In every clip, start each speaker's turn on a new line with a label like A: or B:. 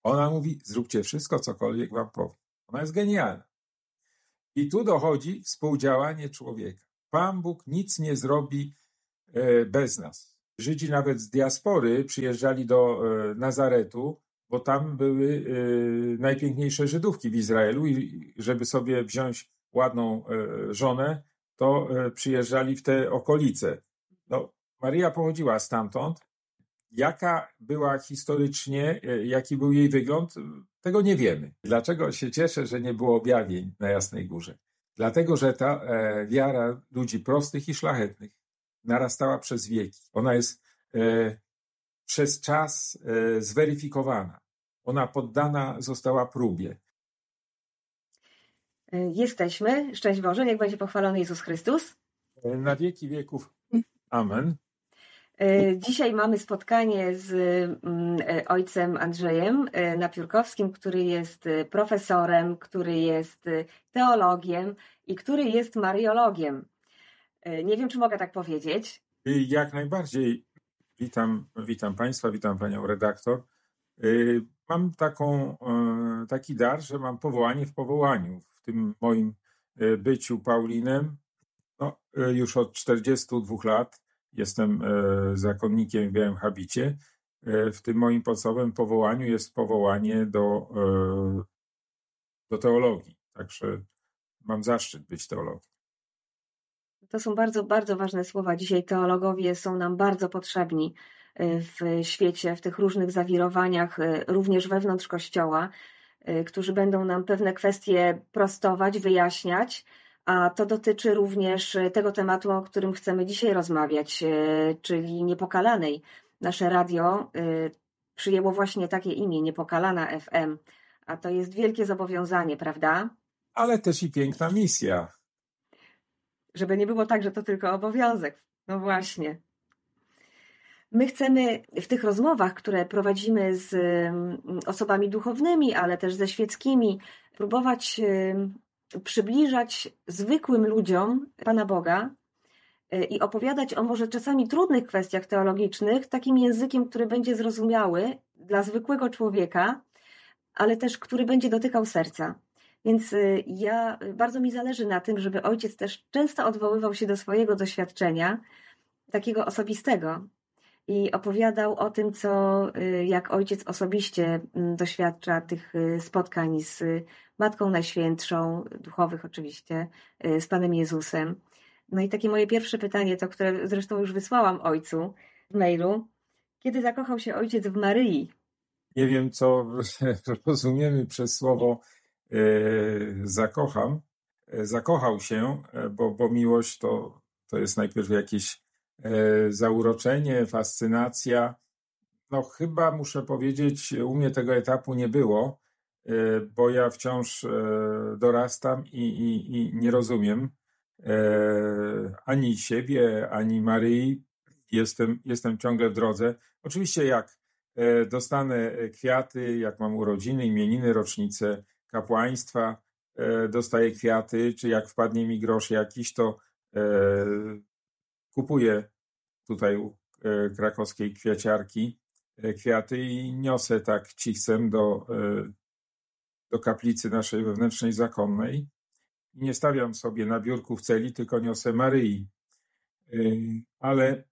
A: Ona mówi, zróbcie wszystko, cokolwiek wam powiem. Ona jest genialna. I tu dochodzi współdziałanie człowieka. Pan Bóg nic nie zrobi bez nas. Żydzi nawet z diaspory przyjeżdżali do Nazaretu, bo tam były najpiękniejsze Żydówki w Izraelu i żeby sobie wziąć ładną żonę, to przyjeżdżali w te okolice. No, Maryja pochodziła stamtąd. Jaka była historycznie, jaki był jej wygląd, tego nie wiemy. Dlaczego się cieszę, że nie było objawień na Jasnej Górze? Dlatego, że ta wiara ludzi prostych i szlachetnych narastała przez wieki. Ona jest przez czas zweryfikowana. Ona poddana została próbie.
B: Jesteśmy. Szczęść Boże, niech będzie pochwalony Jezus Chrystus.
A: Na wieki wieków. Amen.
B: Dzisiaj mamy spotkanie z ojcem Andrzejem Napiórkowskim, który jest profesorem, który jest teologiem i który jest mariologiem. Nie wiem, czy mogę tak powiedzieć.
A: Jak najbardziej. Witam Państwa, witam Panią redaktor. Mam taki dar, że mam powołanie w powołaniu. W tym moim byciu Paulinem już od 42 lat jestem zakonnikiem w białym habicie. W tym moim podstawowym powołaniu jest powołanie do teologii. Także mam zaszczyt być teologiem.
B: To są bardzo, bardzo ważne słowa. Dzisiaj teologowie są nam bardzo potrzebni w świecie, w tych różnych zawirowaniach, również wewnątrz Kościoła, którzy będą nam pewne kwestie prostować, wyjaśniać, a to dotyczy również tego tematu, o którym chcemy dzisiaj rozmawiać, czyli Niepokalanej. Nasze radio przyjęło właśnie takie imię, Niepokalana FM, a to jest wielkie zobowiązanie, prawda?
A: Ale też i piękna misja.
B: Żeby nie było tak, że to tylko obowiązek. No właśnie. My chcemy w tych rozmowach, które prowadzimy z osobami duchownymi, ale też ze świeckimi, próbować przybliżać zwykłym ludziom Pana Boga i opowiadać o może czasami trudnych kwestiach teologicznych takim językiem, który będzie zrozumiały dla zwykłego człowieka, ale też który będzie dotykał serca. Więc bardzo mi zależy na tym, żeby ojciec też często odwoływał się do swojego doświadczenia, takiego osobistego, i opowiadał o tym, jak ojciec osobiście doświadcza tych spotkań z Matką Najświętszą, duchowych oczywiście, z Panem Jezusem. No i takie moje pierwsze pytanie, to które zresztą już wysłałam ojcu w mailu. Kiedy zakochał się ojciec w Maryi?
A: Nie wiem, co rozumiemy przez słowo zakochał się, bo miłość to jest najpierw jakieś zauroczenie, fascynacja. No chyba muszę powiedzieć, u mnie tego etapu nie było, bo ja wciąż dorastam i nie rozumiem ani siebie, ani Maryi. Jestem ciągle w drodze. Oczywiście jak dostanę kwiaty, jak mam urodziny, imieniny, rocznice kapłaństwa, dostaję kwiaty, czy jak wpadnie mi grosz jakiś, to kupuję tutaj u krakowskiej kwiaciarki kwiaty i niosę tak cichcem do kaplicy naszej wewnętrznej zakonnej. I nie stawiam sobie na biurku w celi, tylko niosę Maryi. Ale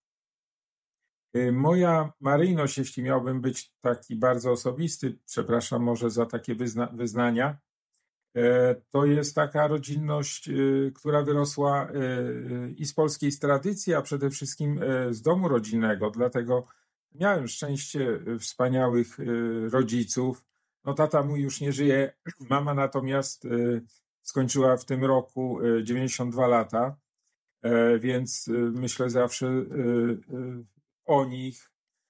A: moja maryjność, jeśli miałbym być taki bardzo osobisty, przepraszam może za takie wyznania, to jest taka rodzinność, która wyrosła i z polskiej tradycji, a przede wszystkim z domu rodzinnego. Dlatego miałem szczęście wspaniałych rodziców. No tata mój już nie żyje, mama natomiast skończyła w tym roku 92 lata, więc myślę zawsze o nich,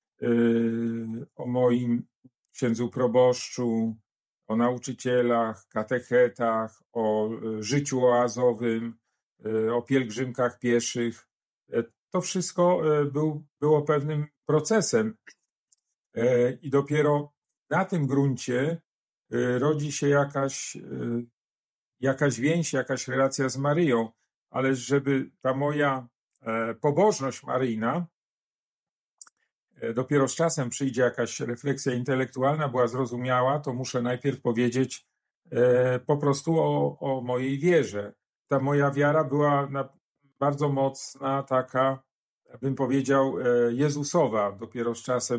A: o moim księdzu proboszczu, o nauczycielach, katechetach, o życiu oazowym, o pielgrzymkach pieszych. To wszystko było pewnym procesem i dopiero na tym gruncie rodzi się jakaś więź, jakaś relacja z Maryją, ale żeby ta moja pobożność maryjna dopiero z czasem przyjdzie jakaś refleksja intelektualna, była zrozumiała, to muszę najpierw powiedzieć po prostu o mojej wierze. Ta moja wiara była bardzo mocna, taka, bym powiedział, Jezusowa. Dopiero z czasem